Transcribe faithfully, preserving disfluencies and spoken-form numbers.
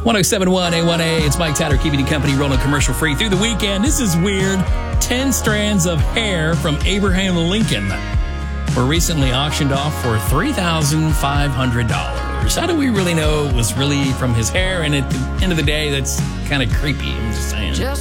one oh seven point one A one A, it's Mike Tatter keeping you company, rolling commercial free through the weekend. This is weird. ten strands of hair from Abraham Lincoln were recently auctioned off for three thousand five hundred dollars. How do we really know it was really from his hair? And at the end of the day, that's kind of creepy. I'm just saying. Just